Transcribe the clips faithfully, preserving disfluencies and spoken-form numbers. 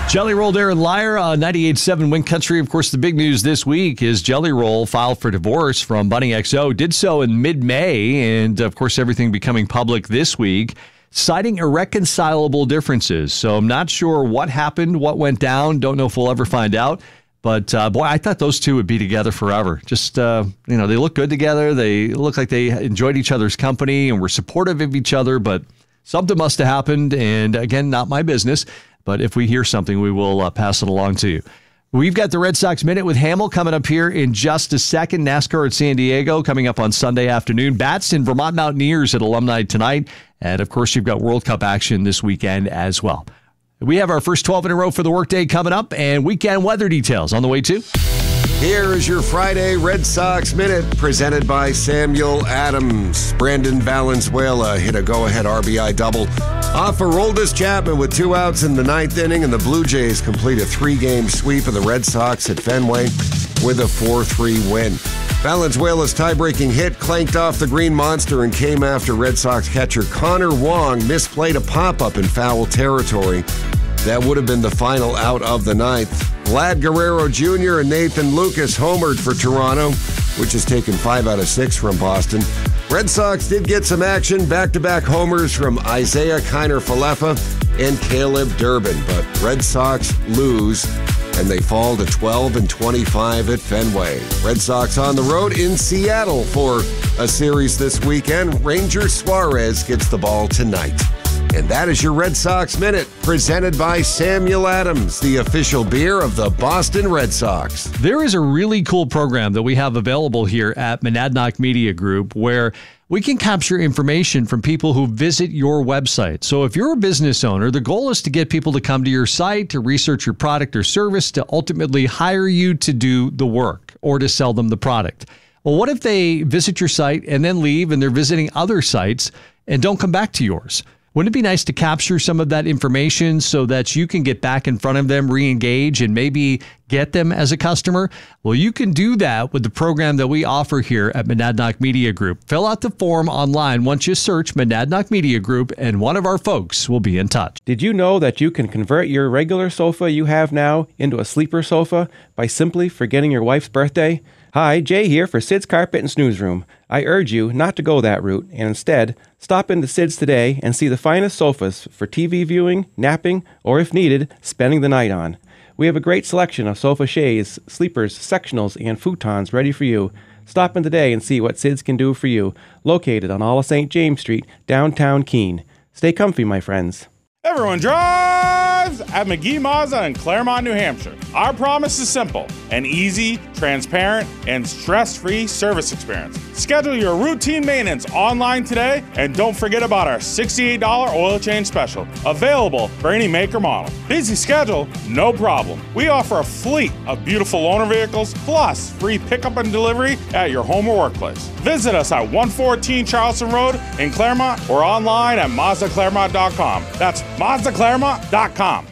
Jelly Roll, Darren Lyer on ninety-eight point seven Wink Country. Of course, the big news this week is Jelly Roll filed for divorce from Bunny X O. Did so in mid-May, and of course, everything becoming public this week, citing irreconcilable differences. So I'm not sure what happened, what went down. Don't know if we'll ever find out. But, uh, boy, I thought those two would be together forever. Just, uh, you know, they look good together. They look like they enjoyed each other's company and were supportive of each other. But something must have happened. And, again, not my business. But if we hear something, we will uh, pass it along to you. We've got the Red Sox Minute with Hamill coming up here in just a second. NASCAR at San Diego coming up on Sunday afternoon. Bats and Vermont Mountaineers at Alumni tonight. And, of course, you've got World Cup action this weekend as well. We have our first twelve in a row for the workday coming up, and weekend weather details on the way, too. Here is your Friday Red Sox Minute, presented by Samuel Adams. Brandon Valenzuela hit a go-ahead R B I double off of Aroldis Chapman with two outs in the ninth inning, and the Blue Jays complete a three-game sweep of the Red Sox at Fenway with a four three win. Valenzuela's tie-breaking hit clanked off the Green Monster and came after Red Sox catcher Connor Wong misplayed a pop-up in foul territory. That would have been the final out of the ninth. Vlad Guerrero Junior and Nathan Lucas homered for Toronto, which has taken five out of six from Boston. Red Sox did get some action, back-to-back homers from Isaiah Kiner-Falefa and Caleb Durbin, but Red Sox lose, and they fall to twelve and twenty-five at Fenway. Red Sox on the road in Seattle for a series this weekend. Ranger Suarez gets the ball tonight. And that is your Red Sox Minute, presented by Samuel Adams, the official beer of the Boston Red Sox. There is a really cool program that we have available here at Monadnock Media Group where we can capture information from people who visit your website. So if you're a business owner, the goal is to get people to come to your site, to research your product or service, to ultimately hire you to do the work or to sell them the product. Well, what if they visit your site and then leave and they're visiting other sites and don't come back to yours? Wouldn't it be nice to capture some of that information so that you can get back in front of them, re-engage, and maybe get them as a customer? Well, you can do that with the program that we offer here at Monadnock Media Group. Fill out the form online once you search Monadnock Media Group, and one of our folks will be in touch. Did you know that you can convert your regular sofa you have now into a sleeper sofa by simply forgetting your wife's birthday? Hi, Jay here for Sid's Carpet and Snooze Room. I urge you not to go that route and instead stop into Sid's today and see the finest sofas for T V viewing, napping, or if needed, spending the night on. We have a great selection of sofa shades, sleepers, sectionals, and futons ready for you. Stop in today and see what Sid's can do for you, located on all of Saint James Street, downtown Keene. Stay comfy, my friends. Everyone drives at McGee Mazda in Claremont, New Hampshire. Our promise is simple: an easy, transparent, and stress-free service experience. Schedule your routine maintenance online today, and don't forget about our sixty-eight dollars oil change special, available for any make or model. Busy schedule? No problem. We offer a fleet of beautiful loaner vehicles, plus free pickup and delivery at your home or workplace. Visit us at one fourteen Charleston Road in Claremont or online at Mazda Claremont dot com. That's Mazda Claremont dot com.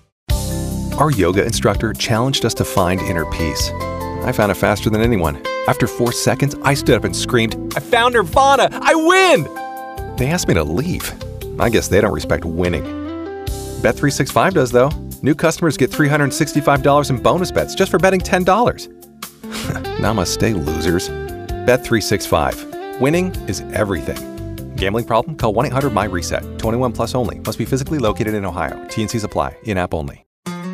Our yoga instructor challenged us to find inner peace. I found it faster than anyone. After four seconds, I stood up and screamed, "I found Nirvana! I win!" They asked me to leave. I guess they don't respect winning. Bet three sixty-five does, though. New customers get three hundred sixty-five dollars in bonus bets just for betting ten dollars. Namaste, losers. Bet three sixty-five. Winning is everything. Gambling problem? Call one eight hundred my reset. twenty-one plus only. Must be physically located in Ohio. T and Cs apply. In-app only.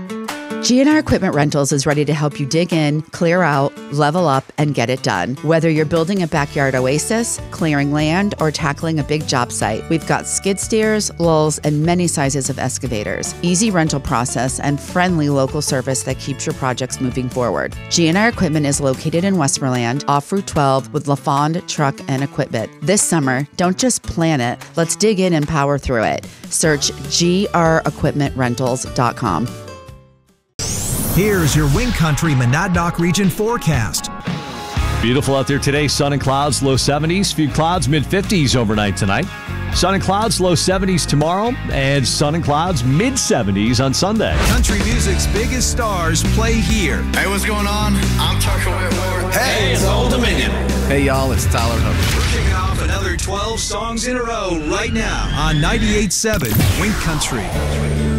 G and R Equipment Rentals is ready to help you dig in, clear out, level up, and get it done. Whether you're building a backyard oasis, clearing land, or tackling a big job site, we've got skid steers, lulls, and many sizes of excavators. Easy rental process and friendly local service that keeps your projects moving forward. G and R Equipment is located in Westmoreland, off Route twelve, with LaFond Truck and Equipment. This summer, don't just plan it, let's dig in and power through it. Search G R equipment rentals dot com. Here's your Wink Country Monadnock region forecast. Beautiful out there today. Sun and clouds, low seventies. Few clouds, mid fifties overnight tonight. Sun and clouds, low seventies tomorrow. And sun and clouds, mid seventies on Sunday. Country music's biggest stars play here. Hey, what's going on? I'm Tucker Whitmore. Hey, it's Old Dominion. Hey, y'all, it's Tyler Hubbard. We're kicking off another twelve songs in a row right now on ninety-eight point seven Wink Country.